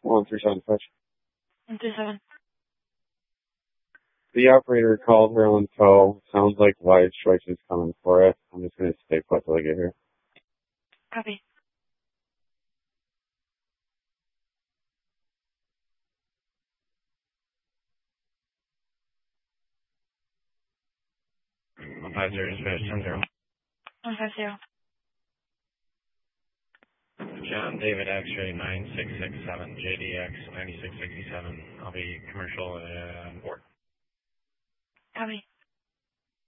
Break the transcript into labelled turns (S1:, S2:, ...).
S1: 137 touch.
S2: 137.
S1: The operator called her on tow. Sounds like Wide Choice is coming for it. I'm just going to stay put till I get here.
S2: Copy.
S3: One 50 is finished. 10-0.
S2: 150.
S3: John David X-ray 9667 JDX 9667. I'll be commercial board.
S2: Copy.